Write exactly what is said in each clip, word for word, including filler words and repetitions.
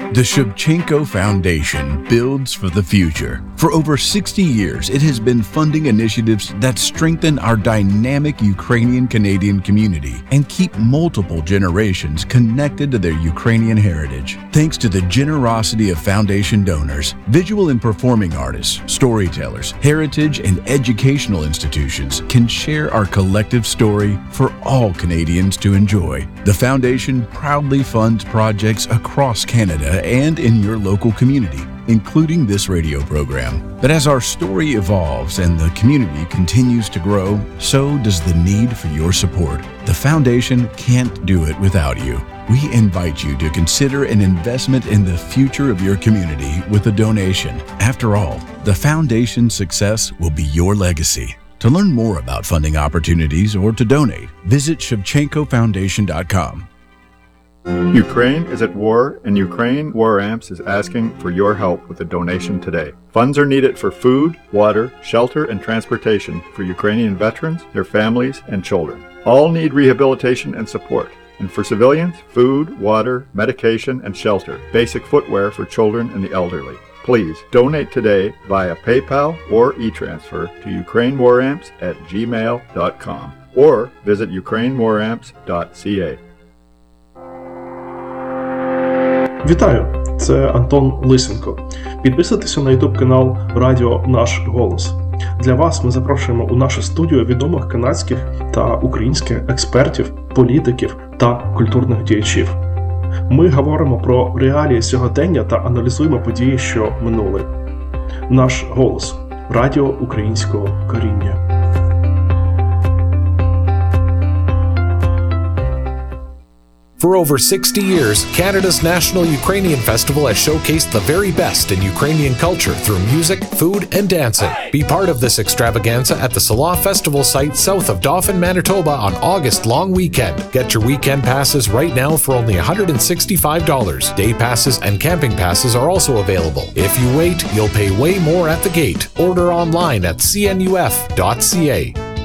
The Shevchenko Foundation builds for the future. For over sixty years, it has been funding initiatives that strengthen our dynamic Ukrainian-Canadian community and keep multiple generations connected to their Ukrainian heritage. Thanks to the generosity of foundation donors, visual and performing artists, storytellers, heritage and educational institutions can share our collective story for all Canadians to enjoy. The foundation proudly funds projects across Canada and in your local community, including this radio program. But as our story evolves and the community continues to grow, so does the need for your support. The foundation can't do it without you. We invite you to consider an investment in the future of your community with a donation. After all, the foundation's success will be your legacy. To learn more about funding opportunities or to donate, visit shevchenko foundation dot com. Ukraine is at war, and Ukraine War Amps is asking for your help with a donation today. Funds are needed for food, water, shelter, and transportation for Ukrainian veterans, their families, and children. All need rehabilitation and support. And for civilians, food, water, medication, and shelter, basic footwear for children and the elderly. Please donate today via PayPal or e-transfer to ukraine war amps at gmail dot com or visit ukraine war amps dot c a. Вітаю! Це Антон Лисенко. Підписуйтеся на YouTube канал Радіо Наш Голос. Для вас ми запрошуємо у нашу студію відомих канадських та українських експертів, політиків та культурних діячів. Ми говоримо про реалії сьогодення та аналізуємо події, що минули. Наш голос – радіо українського коріння. For over sixty years, Canada's National Ukrainian Festival has showcased the very best in Ukrainian culture through music, food, and dancing. Be part of this extravaganza at the Salah Festival site south of Dauphin, Manitoba on August long weekend. Get your weekend passes right now for only one hundred sixty-five dollars. Day passes and camping passes are also available. If you wait, you'll pay way more at the gate. Order online at c n u f dot c a.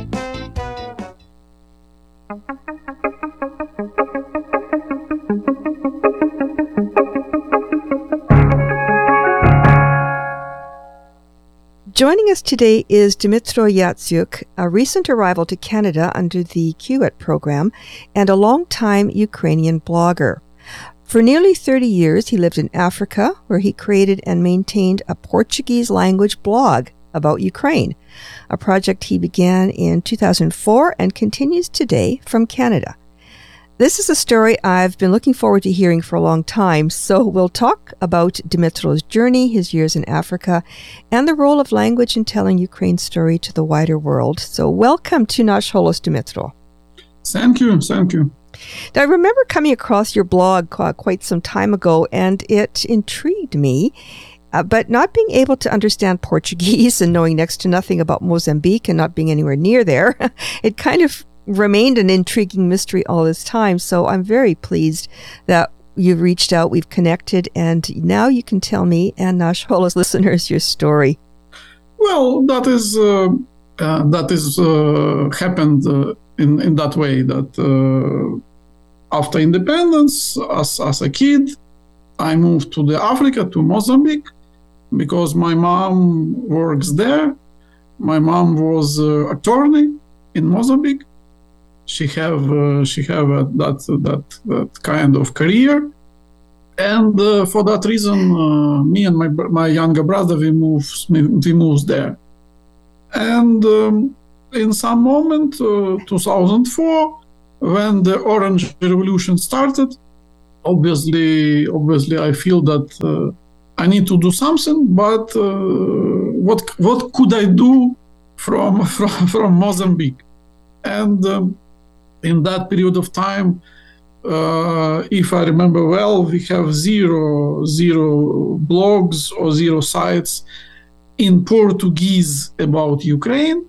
Joining us today is Dmytro Yatsyuk, a recent arrival to Canada under the Q E T program and a long-time Ukrainian blogger. For nearly thirty years, he lived in Africa, where he created and maintained a Portuguese-language blog about Ukraine, a project he began in two thousand four and continues today from Canada. This is a story I've been looking forward to hearing for a long time, so we'll talk about Dmytro's journey, his years in Africa, and the role of language in telling Ukraine's story to the wider world. So welcome to Nash Holos, Dmytro. Thank you, thank you. Now, I remember coming across your blog quite some time ago, and it intrigued me. Uh, but not being able to understand Portuguese and knowing next to nothing about Mozambique and not being anywhere near there, it kind of remained an intriguing mystery all this time. So I'm very pleased that you've reached out, we've connected, and now you can tell me and Nash Holos listeners your story. Well, that is uh, uh, that is uh, happened uh, in in that way that uh, after independence, as as a kid, I moved to the Africa, to Mozambique, because my mom works there. My mom was uh, attorney in Mozambique. She have uh, she have uh, that that that kind of career, and uh, for that reason, uh, me and my my younger brother we moved we moved there, and um, in some moment, uh, two thousand four, when the Orange Revolution started, obviously obviously I feel that uh, I need to do something, but uh, what what could I do from from, from Mozambique, and um, in that period of time, uh, if I remember well, we have zero, zero blogs or zero sites in Portuguese about Ukraine.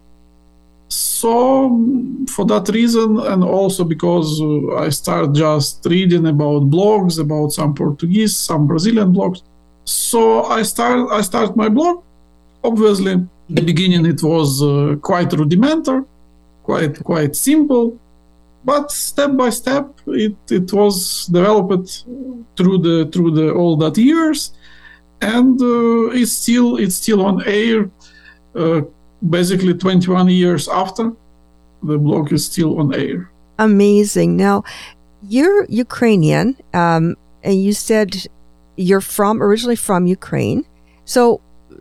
So for that reason, and also because uh, I start just reading about blogs, about some Portuguese, some Brazilian blogs. So I start, I start my blog. Obviously, in the beginning it was uh, quite rudimentary, quite, quite simple. but step by step, it, it was developed through the through the all that years, and uh, it's still it's still on air. Uh, basically, twenty-one years after, the blog is still on air. Amazing. Now, you're Ukrainian, um, and you said you're from originally from Ukraine. So,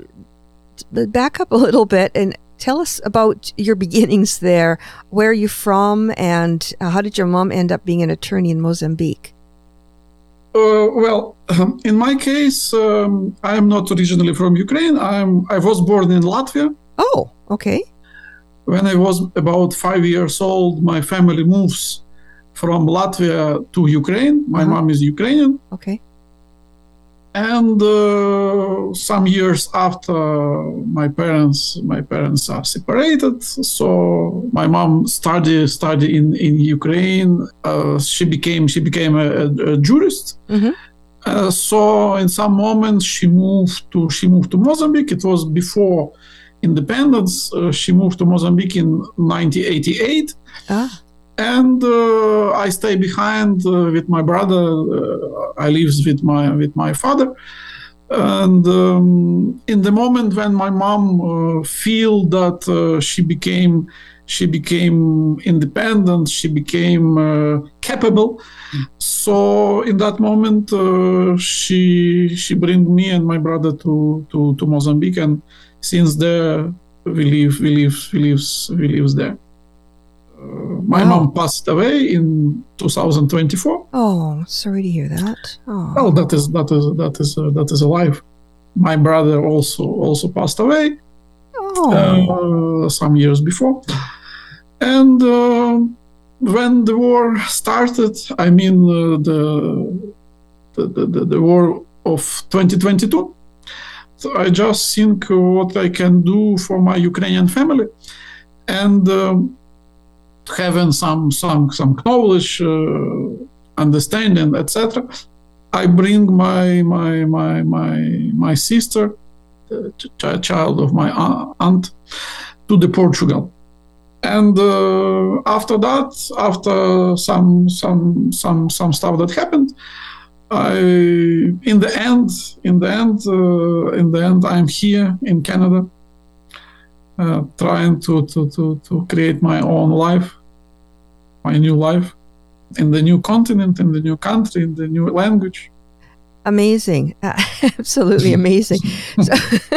back up a little bit and tell us about your beginnings there. Where are you from, and uh, how did your mom end up being an attorney in Mozambique? Uh, well, in my case, um, I am not originally from Ukraine. I'm I was born in Latvia. Oh, okay. When I was about five years old, my family moves from Latvia to Ukraine. My uh-huh. mom is Ukrainian. Okay. And uh, some years after, my parents my parents are separated. So my mom studied studied in in Ukraine. Uh, she became she became a, a jurist. Mm-hmm. Uh, so in some moment she moved to she moved to Mozambique. It was before independence. Uh, she moved to Mozambique in nineteen eighty-eight. Ah. And uh, I stay behind uh, with my brother. Uh, I live with my with my father. And um, in the moment when my mom uh, feel that uh, she became she became independent, she became uh, capable. Mm. So in that moment, uh, she she bring me and my brother to to, to Mozambique, and since there we live we live we lives we lives there. Uh, my wow. mom passed away in two thousand twenty-four. Oh, sorry to hear that. Oh, well, that is that is that is uh, that is a life. My brother also also passed away oh. uh, some years before, and uh, when the war started, I mean uh, the, the the the war of twenty twenty-two. So I just think what I can do for my Ukrainian family, and. Um, having some some some knowledge, uh, understanding, et cetera. I bring my my my my my sister, the ch- child of my aunt, to the Portugal, and uh, after that, after some some some some stuff that happened, I in the end in the end uh, in the end I'm here in Canada. Uh, trying to, to, to, to create my own life, my new life, in the new continent, in the new country, in the new language. Amazing. Uh, absolutely amazing. so,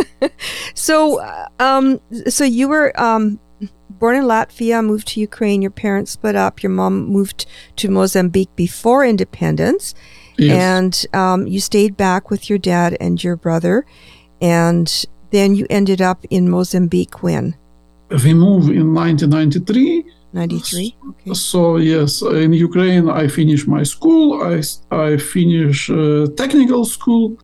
so, um, so you were um, born in Latvia, moved to Ukraine, your parents split up, your mom moved to Mozambique before independence, yes. and um, you stayed back with your dad and your brother, and then you ended up in Mozambique when? We moved in nineteen ninety-three. ninety-three? Okay. So, yes, in Ukraine, I finished my school. I, I finished uh, technical school.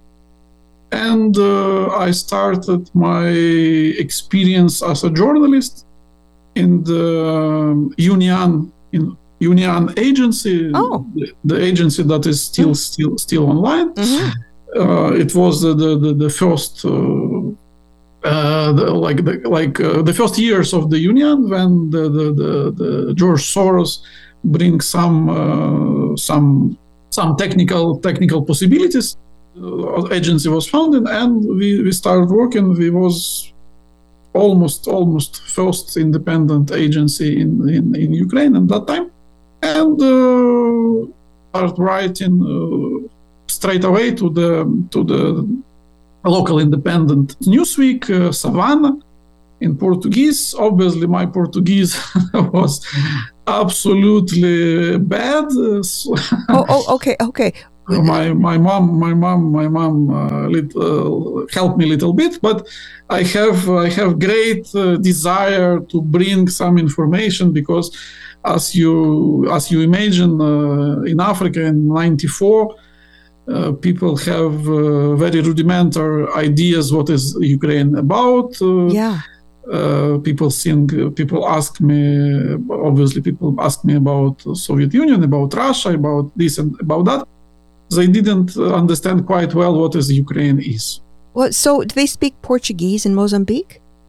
And uh, I started my experience as a journalist in the um, Union, in Union agency, oh. the, the agency that is still mm. still still online. Mm-hmm. Uh, it was the, the, the first... Uh, Uh, the, like the, like uh, the first years of the Union, when the the, the, the George Soros brings some uh, some some technical technical possibilities. Uh, agency was founded, and we, we started working. We was almost almost first independent agency in, in, in Ukraine at that time, and uh, started writing uh, straight away to the to the. local independent Newsweek, uh, Savannah, in Portuguese. Obviously, my Portuguese was absolutely bad. oh, oh, okay, okay. my my mom, my mom, my mom uh, lit, uh, helped me a little bit, but I have I have great uh, desire to bring some information, because, as you as you imagine, uh, in Africa in ninety-four. Uh, people have uh, very rudimentary ideas what is Ukraine about. Uh, yeah. Uh, people think, uh, people ask me, obviously people ask me about Soviet Union, about Russia, about this and about that. They didn't understand quite well what is Ukraine is. Well, so do they speak Portuguese in Mozambique?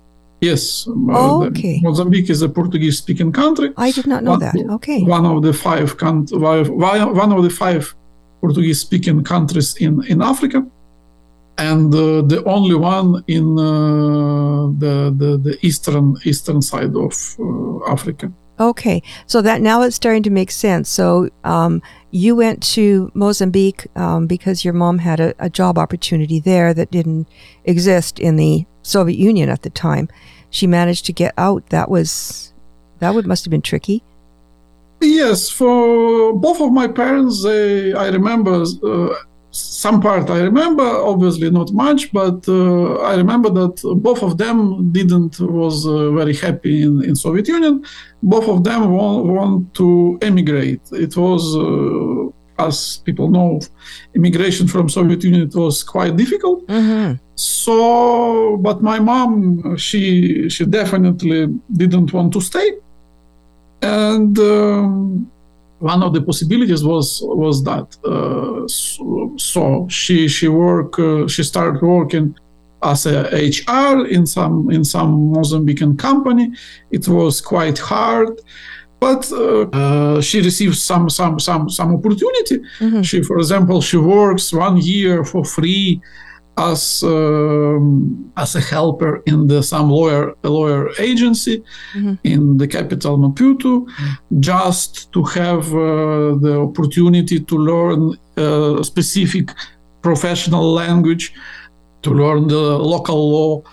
Yes. Oh, okay. Mozambique is a Portuguese-speaking country. I did not know one, that. Okay. One of the five con- one of the five Portuguese-speaking countries in, in Africa, and uh, the only one in uh, the, the the eastern eastern side of uh, Africa. Okay, so that now it's starting to make sense. So um, you went to Mozambique um, because your mom had a, a job opportunity there that didn't exist in the Soviet Union at the time. She managed to get out. That was that would must have been tricky. Yes, for both of my parents, they, I remember uh, some part. I remember, obviously not much, but uh, I remember that both of them didn't was uh, very happy in, in Soviet Union. Both of them want, want to emigrate. It was, uh, as people know, immigration from Soviet Union, it was quite difficult. Mm-hmm. So, but my mom, she she definitely didn't want to stay. And um, one of the possibilities was was that uh, so, so she she work uh, she started working as a H R in some in some Mozambican company. It was quite hard, but uh, uh, she received some some some some opportunity. Mm-hmm. She, for example, she works one year for free as um, as a helper in the some lawyer lawyer agency mm-hmm. in the capital Maputo, mm-hmm. just to have uh, the opportunity to learn a specific professional language, to learn the local law.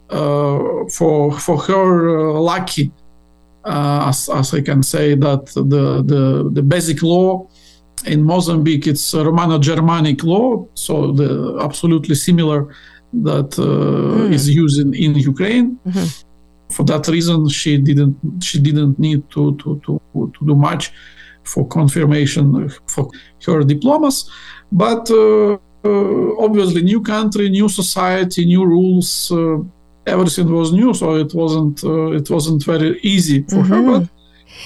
Uh, for for her, uh, lucky, uh, as as I can say, that the the the basic law in Mozambique, it's Romano-Germanic law, so the absolutely similar that uh, mm. is used in, in Ukraine. Mm-hmm. For that reason, she didn't she didn't need to to to, to do much for confirmation for her diplomas. But uh, uh, obviously, new country, new society, new rules, uh, everything was new, so it wasn't uh, it wasn't very easy for mm-hmm. her. But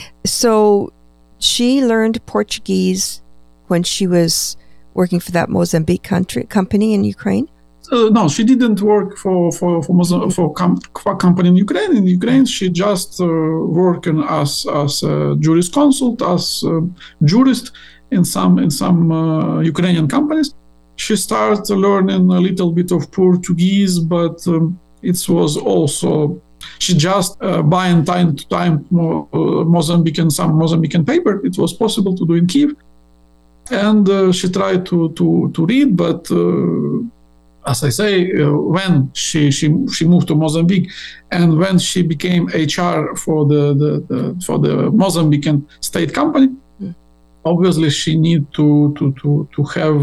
so she learned Portuguese when she was working for that Mozambique country company in Ukraine? Uh, no, she didn't work for for for, Mozambique, for, com- for company in Ukraine. In Ukraine, she just uh, working as as a jurisconsult, as a jurist in some in some uh, Ukrainian companies. She started learning a little bit of Portuguese, but um, it was also she just uh, buying time to time more, uh, Mozambican some Mozambican paper. It was possible to do in Kyiv. And uh, she tried to to to read, but uh, as I say, uh, when she, she she moved to Mozambique, and when she became H R for the, the, the for the Mozambican state company, mm. obviously she need to to to to have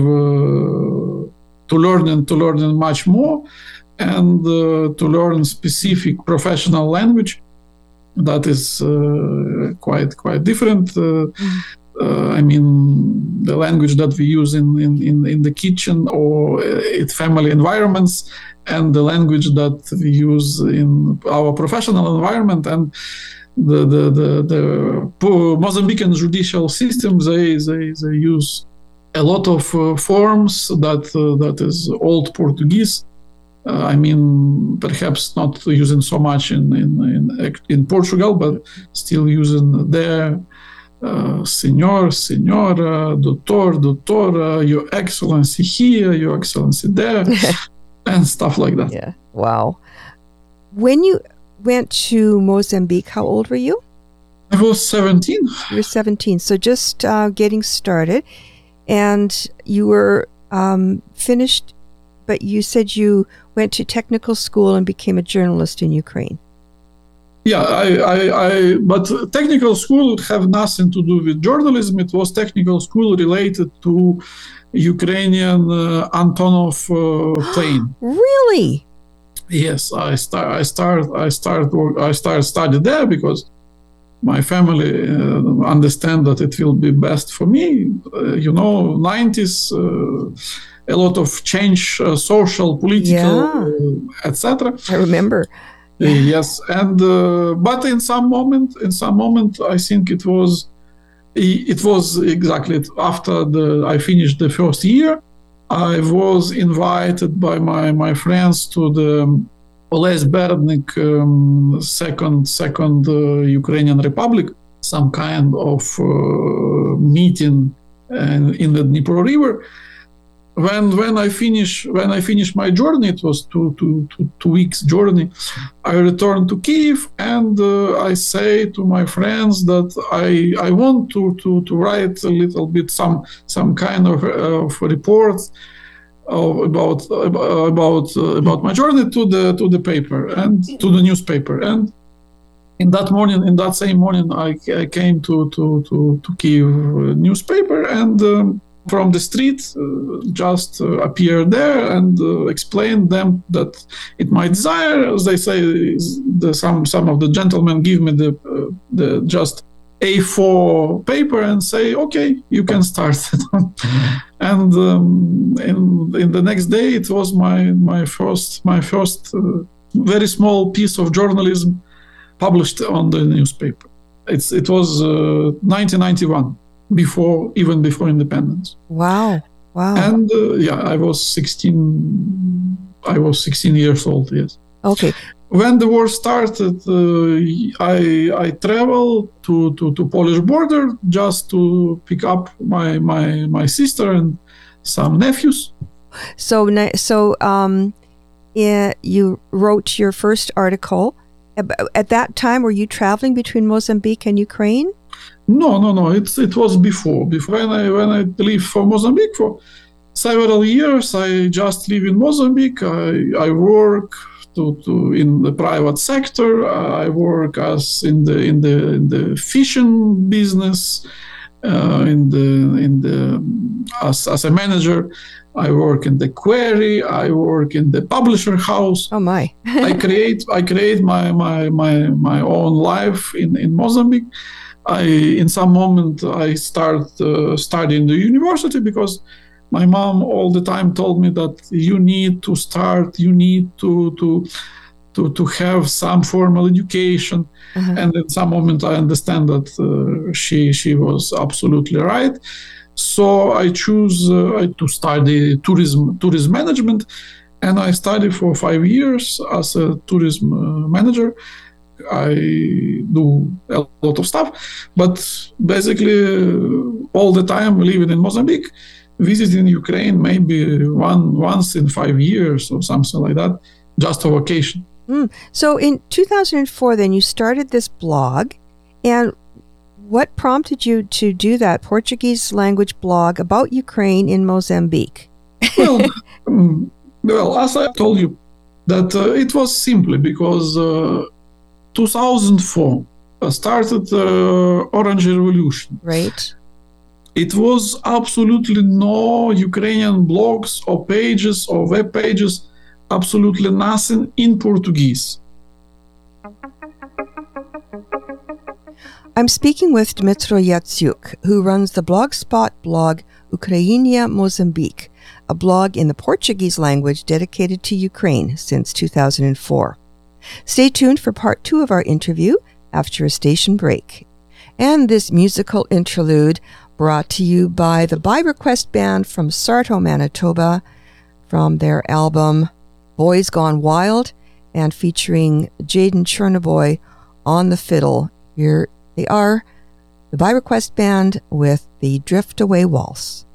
uh, to learn and to learn much more, and uh, to learn specific professional language that is uh, quite quite different. Uh, mm. Uh, I mean, the language that we use in, in, in, in the kitchen or in family environments, and the language that we use in our professional environment. And the the the, the Mozambican judicial system, they, they they use a lot of uh, forms that uh, that is old Portuguese. Uh, I mean, perhaps not using so much in in in, in Portugal, but still using there. Uh, senor, senora, doctor, doctora, your excellency here, your excellency there, and stuff like that. Yeah. Wow. When you went to Mozambique, how old were you? I was seventeen. You were seventeen, so just uh, getting started. And you were um, finished, but you said you went to technical school and became a journalist in Ukraine. Yeah, I, I, I, but technical school would have nothing to do with journalism. It was technical school related to Ukrainian uh, Antonov uh, plane. Really? Yes, I start, I start, I start, I start study there because my family uh, understand that it will be best for me. Uh, you know, nineties, uh, a lot of change, uh, social, political, yeah. uh, et cetera. I remember. Yeah. Yes, and uh, but in some moment, in some moment, I think it was, it was exactly after the I finished the first year. I was invited by my my friends to the Oles Bereznik, um, second second uh, Ukrainian Republic, some kind of uh, meeting uh, in the Dnipro River. When when I finish when I finished my journey, it was two two two two weeks journey. I returned to Kyiv, and uh, I say to my friends that I I want to to to write a little bit some some kind of of report of, about about uh, about my journey to the to the paper and to the newspaper. And in that morning, in that same morning, I, I came to to to to Kyiv newspaper, and um, from the street uh, just uh, appeared there and uh, explained them that it my desire, as they say, is the, some some of the gentlemen give me the uh, the just A four paper and say, okay, you can start. And um, in in the next day, it was my my first my first uh, very small piece of journalism published on the newspaper. It's it was uh, nineteen ninety-one, before even before independence. Wow! Wow! And uh, yeah, I was sixteen. I was sixteen years old. Yes. Okay. When the war started, uh, I I traveled to, to, to Polish border just to pick up my my, my sister and some nephews. So so um, yeah, you wrote your first article. At that time, were you traveling between Mozambique and Ukraine? No, no, no. It's it was before. Before when I when I lived for Mozambique for several years, I just live in Mozambique. I I work. To, to in the private sector, I work as in the in the in the fishing business, uh, in the in the as as a manager. I work in the quarry. I work in the publisher house. Oh my! I create I create my my my my own life in in Mozambique. I in some moment I start uh, studying the university because my mom all the time told me that you need to start, you need to to to, to have some formal education. Uh-huh. And in some moment I understand that uh, she she was absolutely right. So I choose uh, to study tourism tourism management, and I studied for five years as a tourism uh, manager. I do a lot of stuff, but basically uh, all the time living in Mozambique, visiting Ukraine maybe one once in five years or something like that, just a vacation. Mm. So in two thousand four, then you started this blog, and what prompted you to do that Portuguese language blog about Ukraine in Mozambique? well, um, well, as I told you, that uh, it was simply because uh, two thousand four uh, started the uh, Orange Revolution. Right. It was absolutely no Ukrainian blogs or pages or web pages, absolutely nothing in Portuguese. I'm speaking with Dmytro Yatsyuk, who runs the blogspot blog Ukrainia Mozambique, a blog in the Portuguese language dedicated to Ukraine since two thousand four. Stay tuned for part two of our interview after a station break. And this musical interlude brought to you by the By Request Band from Sarto, Manitoba, from their album Boys Gone Wild, and featuring Jaden Chernoboy on the fiddle. Here they are, the By Request Band with the Drift Away Waltz.